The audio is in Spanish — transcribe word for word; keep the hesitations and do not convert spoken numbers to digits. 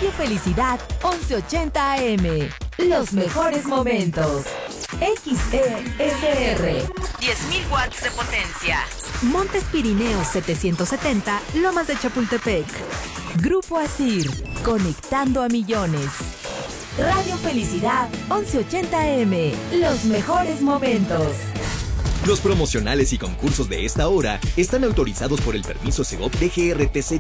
Radio Felicidad once ochenta A M. Los mejores momentos. X E S R. diez mil watts de potencia. Montes Pirineos setecientos setenta, Lomas de Chapultepec. Grupo Asir, conectando a millones. Radio Felicidad once ochenta A M. Los mejores momentos. Los promocionales y concursos de esta hora están autorizados por el permiso Segov de G R T C